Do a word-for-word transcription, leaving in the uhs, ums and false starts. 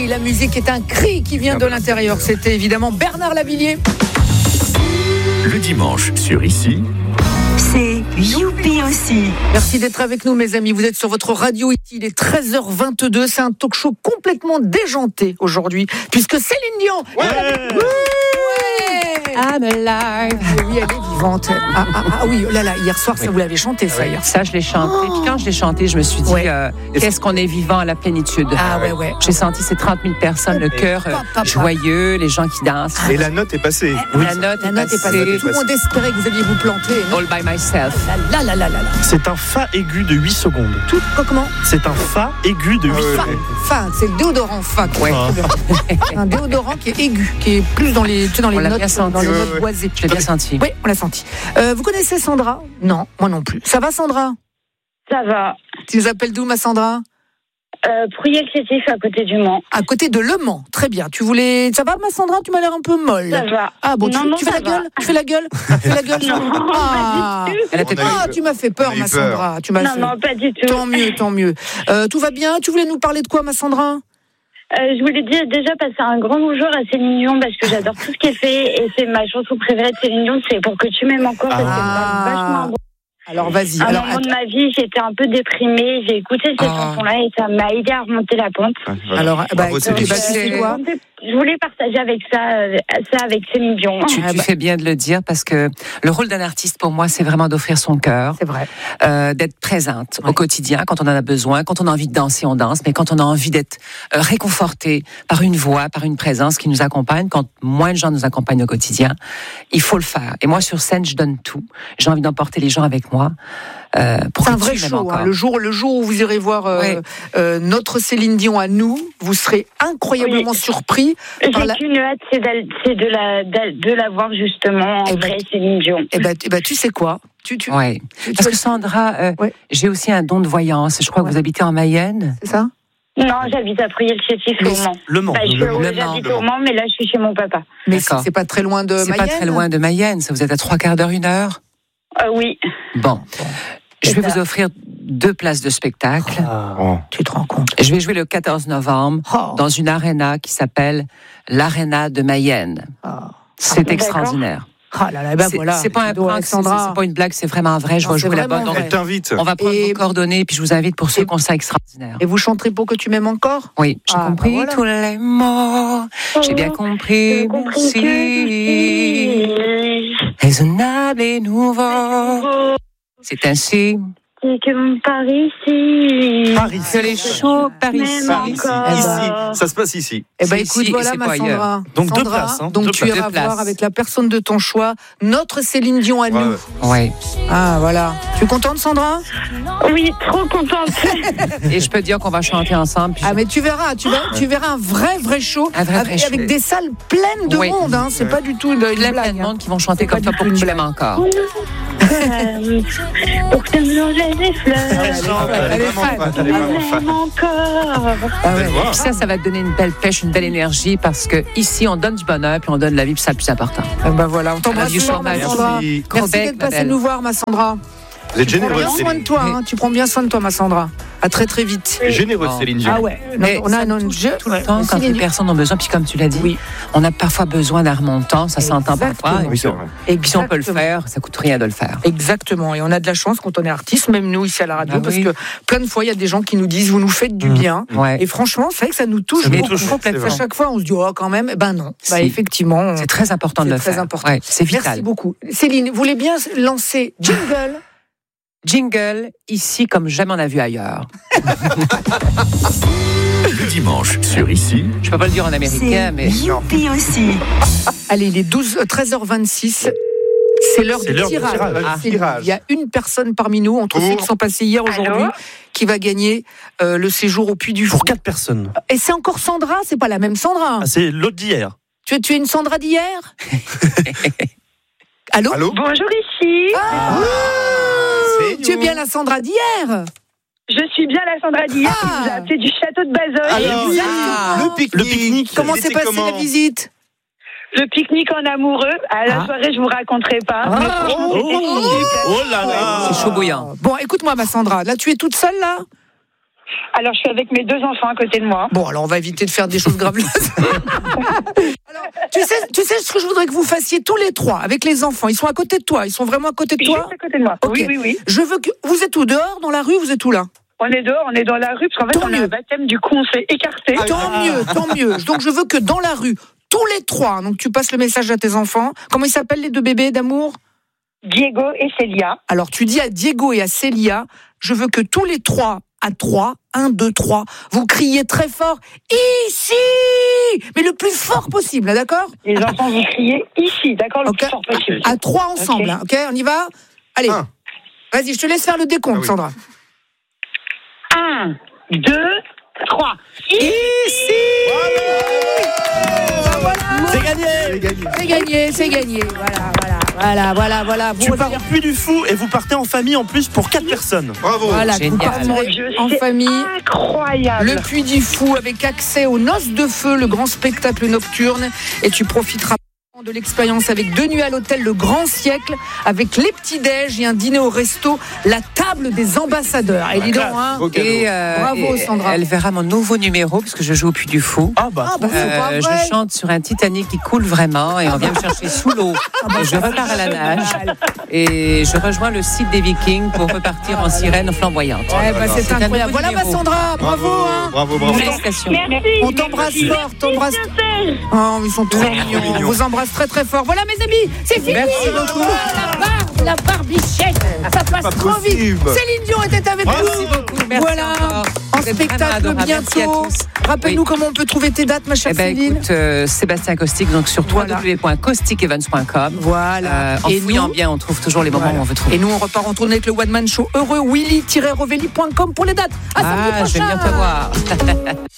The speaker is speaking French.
la musique est un cri qui vient de l'intérieur. C'était évidemment Bernard Lavilliers. Le dimanche sur Ici, c'est Youpi aussi. Merci d'être avec nous, mes amis. Vous êtes sur votre radio ici. Il est treize heures vingt-deux. C'est un talk show complètement déjanté aujourd'hui, puisque Céline Dion. Ouais. Ouais. I'm alive. Oui, elle est vivante. Ah, ah, ah oui, oh là là, hier soir, ça oui. vous l'avez chanté, ça, hier. Ça, je l'ai chanté. Oh. Puis quand je l'ai chanté, je me suis dit, Ouais. euh, qu'est-ce qu'on est vivant à la plénitude. Ah ouais, ouais. J'ai senti ces trente mille personnes, le cœur euh, Papa. joyeux, les gens qui dansent. Et la note est passée. Oui. La note, La note est passée. Tout le monde espérait que vous alliez vous planter. non All by myself. Là, là, là, là, là. C'est un fa aigu de huit secondes. Tout, comment C'est un fa aigu de huit Fa, secondes. fa, c'est le déodorant fa. Ouais. Un déodorant qui est aigu, qui est plus dans les, tu sais, dans les On l'a notes, bien senti. dans les Ouais, notes ouais. boisées. Je l'ai bien senti. Oui, on l'a senti. Euh, vous connaissez Sandra ? Non, moi non plus. Ça va, Sandra ? Ça va. Tu nous appelles d'où, ma Sandra ? Euh, Prouillé-Clétif, à côté du Mans. À côté de Le Mans. Très bien. Tu voulais. Ça va, ma Sandra ? Tu m'as l'air un peu molle. Ça va. Ah bon, Non, tu, non, tu fais ça la va. gueule Tu fais la gueule Tu fais la gueule Non, Ah, pas du tout. Elle a peut-être ah tu m'as fait peur, On a eu ma peur. Sandra. Tu m'as Non, fait... non, pas du tout. Tant mieux, tant mieux. Euh, tout va bien ? Tu voulais nous parler de quoi, ma Sandra ? Euh, je voulais dire déjà passer un grand bonjour à Céline Dion parce que j'adore tout ce qu'elle fait et c'est ma chanson préférée de Céline Dion, c'est Pour que tu m'aimes encore parce qu'elle me parle vachement bon. Alors, vas-y. À un Alors, moment de ma vie, j'étais un peu déprimée, j'ai écouté cette Ah. chanson-là et ça m'a aidé à remonter la pente. alors bah, Bravo, écoute, Céline. bah, tu sais quoi ? Je voulais partager avec ça, euh, ça avec Céline Dion. Tu, Ah tu bah. fais bien de le dire parce que le rôle d'un artiste pour moi, c'est vraiment d'offrir son cœur, C'est vrai. euh, d'être présente Ouais. au quotidien quand on en a besoin, quand on a envie de danser, on danse, mais quand on a envie d'être euh, réconforté par une voix, par une présence qui nous accompagne, quand moins de gens nous accompagnent au quotidien, il faut le faire. Et moi, sur scène, je donne tout. J'ai envie d'emporter les gens avec moi. Euh, pour C'est un que vrai tu m'aimes show. encore. Hein. Le jour, le jour où vous irez voir euh, Ouais. euh, notre Céline Dion à nous, vous serez incroyablement Oui. surpris. Par J'ai la... qu'une hâte, c'est, c'est de, la, de la voir justement en Eh ben, vrai, Céline Dion. Eh ben, eh ben, tu sais quoi tu, tu... Ouais. tu- Parce tu- que Sandra, euh, Ouais. j'ai aussi un don de voyance. Je crois Ouais. que vous habitez en Mayenne. C'est ça ? Non, j'habite à Prouillé-le-Chétif Mais au Mans. Le Mans. Bah, je, le Mans. ouais, Le Mans, j'habite le au Mans, mais là, je suis chez mon papa. Mais D'accord. c'est, c'est pas très loin de C'est Mayenne. pas très loin de Mayenne. Ça vous êtes à trois quarts d'heure, une heure. Euh, oui. Bon. Je vais C'est ça. vous offrir deux places de spectacle. Ah. Oh. Tu te rends compte ? Je vais jouer le quatorze novembre Oh. dans une aréna qui s'appelle l'Aréna de Mayenne. Ah. C'est D'accord. extraordinaire. Ah là là, ben c'est, voilà. c'est pas un Dis donc, prank, c'est, Alexandra. c'est pas une blague, c'est vraiment vrai. Je Non, vais c'est jouer vraiment là-bas. Donc, vrai. Elle t'invite. on va prendre Et- vos coordonnées, puis je vous invite pour ceux Et- qui ont ça extraordinaire. Et vous chanterez Pour que tu m'aimes encore ? Oui, j'ai Ah, compris bah voilà. tous les mots. J'ai bien compris. J'ai compris Merci. que Raisonnable et nouveau. C'est ainsi c'est que par ici. Paris. que les shows par Même ici. Par ici. encore. Ici. Ça se passe ici. Eh ben C'est écoute, ici et voilà c'est ma pas ailleurs. Sandra. Donc deux Sandra, places, hein, donc deux tu places. iras Deux places. voir avec la personne de ton choix notre Céline Dion à Ouais, nous. ouais. Ouais. Ah voilà. Tu es contente, Sandra ? Oui, trop contente. Et je peux dire qu'on va chanter ensemble. puis Ah mais tu verras, tu verras, tu verras un vrai vrai show Un vrai, avec, vrai show. avec des salles pleines de Oui. monde. Hein. C'est pas du tout une, une plein, plein blague. de hein. monde qui vont chanter C'est comme pas toi du pour tout que une tu l'aimes blague. encore. Euh, Pour que tu me donnes des fleurs. Elle est Elle est vraiment fan. fan. Elle est vraiment fan. Même encore. Ah ouais. Belle voix. Puis ça, ça va te donner une belle pêche, une belle énergie parce que ici, on donne du bonheur puis on donne la vie, puis c'est le plus important. Ah bah voilà, on t'embrasse Adieu, fort, ma Sandra. Sandra. Merci. Merci Bec, d'être ma passée belle. nous voir, ma Sandra. Vous êtes Tu prends généreuse, bien soin de Céline. toi, hein. Tu prends bien soin de toi, ma Sandra. À très très vite. Généreuse, Céline Dion. Ah ouais. Mais on a ça un touche jeu tout le temps quand les personnes ont besoin. Puis comme tu l'as dit, Oui. on a parfois besoin d'un remontant, ça s'entend Exactement. parfois. Et Oui, puis, c'est on- vrai. et puis si on peut le Exactement. faire, ça coûte rien de le faire. Exactement, et on a de la chance quand on est artiste, même nous ici à la radio, Ah parce oui. que plein de fois il y a des gens qui nous disent vous nous faites du Mmh. bien, Ouais. et franchement c'est vrai que ça nous touche Ça nous beaucoup. touche, Complètement. c'est À vrai. chaque fois on se dit oh quand même, ben non, bah, Si. effectivement. on- C'est très important de C'est le très faire. important. Ouais, c'est vital. Merci beaucoup. Céline, vous voulez bien lancer jingle? Jingle, ici comme jamais on a vu ailleurs. le dimanche sur Ici, Je peux pas le dire en américain, C'est mais Youpi aussi. Allez, il est douze, euh, treize heures vingt-six. C'est l'heure C'est du l'heure du tirage. tirage. Ah, Du tirage. Il y a une personne parmi nous, entre Oh. ceux qui sont passés hier, aujourd'hui, Allô qui va gagner euh, le séjour au Puy du Fou. Pour quatre personnes. Et c'est encore Sandra, c'est pas la même Sandra. Ah, c'est l'autre d'hier. Tu, es, tu es une Sandra d'hier? Allô? Allô? Bonjour ici. Ah, C'est tu es nous. bien la Sandra d'hier? Je suis bien la Sandra d'hier qui Ah. vous a appelé du château de Bazoches. Alors, Exactement. le pique-nique. Le pique-nique. Comment Et s'est c'est passée comment la visite? Le pique-nique en amoureux. À la Ah. soirée, je vous raconterai pas. Ah. Mais franchement, c'était Oh, super. oh là là. c'est chaud bouillant. Bon, écoute-moi, ma Sandra. Là, tu es toute seule, là? Alors, je suis avec mes deux enfants à côté de moi. Bon, alors on va éviter de faire des choses graveleuses. Alors, tu sais, tu sais ce que je voudrais que vous fassiez tous les trois avec les enfants. Ils sont à côté de toi. Ils sont vraiment à côté de toi. Juste à côté de moi. Ok. Oui, oui, oui. Je veux que vous êtes où, dehors, dans la rue, vous êtes où là? On est dehors, on est dans la rue, parce qu'en fait, Tant on a mieux. un baptême, du coup, on s'est écarté. Tant mieux, tant mieux. Donc je veux que dans la rue, tous les trois. Donc tu passes le message à tes enfants. Comment ils s'appellent les deux bébés d'amour? Diego et Célia. Alors tu dis à Diego et à Célia, je veux que tous les trois, à trois, un, deux, trois, vous criez très fort ici, mais le plus fort possible, d'accord? Les enfants, vous criez ici, d'accord, le Ok. plus fort possible. À trois ensemble, Ok. hein, ok, on y va? Allez, Un. vas-y, je te laisse faire le décompte, Ah oui. Sandra. Un, deux, trois. Ici. C'est gagné. C'est gagné, c'est gagné. Voilà, voilà, voilà, voilà, voilà. Vous Tu pars revenez- au Puy du Fou et vous partez en famille en plus pour quatre personnes. Bravo. Voilà, Génial. vous partirez Mon Dieu, en c'est famille. incroyable. Le Puy du Fou avec accès aux Noces de Feu, le grand spectacle nocturne. Et tu profiteras de l'expérience avec deux nuits à l'hôtel Le Grand Siècle, avec les petits-déj et un dîner au resto, la table des ambassadeurs. Et dis donc, hein, Beau cadeau. Et, euh, Bravo, et Sandra. Elle verra mon nouveau numéro parce que je joue au Puy du Fou. Ah bah. Ah, bah, c'est pas Euh, vrai. je chante sur un Titanic qui coule vraiment et on vient me chercher sous l'eau. Et je repars à la nage et je rejoins le site des Vikings pour repartir en sirène flamboyante. Eh ben, c'est C'est un incroyable. nouveau Voilà, ma numéro. Sandra, bravo. hein. Bravo, bravo. Félicitations. Merci. On t'embrasse fort, t'embrasse. Oh, ils sont trop mignons. On vous embrasse très très fort. Voilà, mes amis, c'est fini. Merci beaucoup. Oh, la barbe, la barbichette. Ça passe pas trop vite. possible. Céline Dion était avec Bravo. nous. Merci beaucoup. Merci Voilà, encore. en Vous êtes spectacle vraiment adorable. Merci à bientôt. tous. Rappelle-nous Oui. comment on peut trouver tes dates, ma chère Eh ben, Céline. écoute, euh, Sébastien Caustic, donc sur Voilà. w w w point caustic events point com. Voilà. Euh, en Et fouillant nous- bien, on trouve toujours les moments Voilà. où on veut trouver. Et nous, on repart en tournée avec le One Man Show heureux, willy tiret rovelli point com pour les dates. À samedi Ah, je vais prochain. venir te voir.